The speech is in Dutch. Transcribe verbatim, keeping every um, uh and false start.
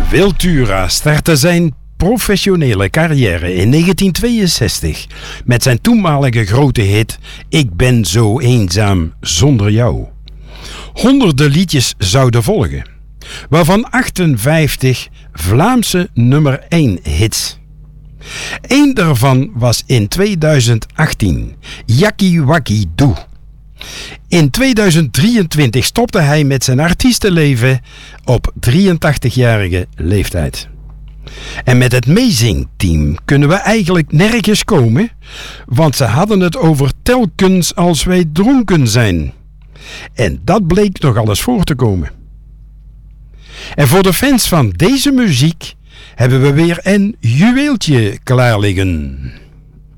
Wiltura startte zijn professionele carrière in negentien tweeënzestig met zijn toenmalige grote hit Ik ben zo eenzaam zonder jou. Honderden liedjes zouden volgen, waarvan achtenvijftig Vlaamse nummer één hits. Eén daarvan was in tweeduizend achttien, Yakkie Wakkie Doe. In tweeduizend drieëntwintig stopte hij met zijn artiestenleven op drieëntachtigjarige leeftijd. En met het meezingteam kunnen we eigenlijk nergens komen, want ze hadden het over telkens als wij dronken zijn. En dat bleek nog alles voor te komen. En voor de fans van deze muziek hebben we weer een juweeltje klaar liggen.